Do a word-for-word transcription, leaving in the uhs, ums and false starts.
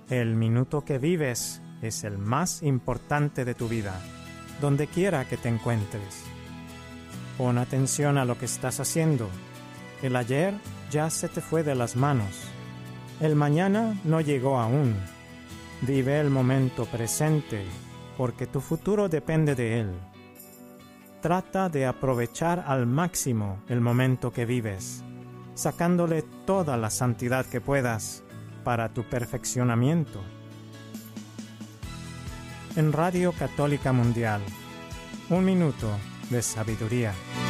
El minuto que vives es el más importante de tu vida, donde quiera que te encuentres. Pon atención a lo que estás haciendo. El ayer ya se te fue de las manos. El mañana no llegó aún. Vive el momento presente, porque tu futuro depende de él. Trata de aprovechar al máximo el momento que vives, sacándole toda la santidad que puedas para tu perfeccionamiento. En Radio Católica Mundial, un minuto de sabiduría.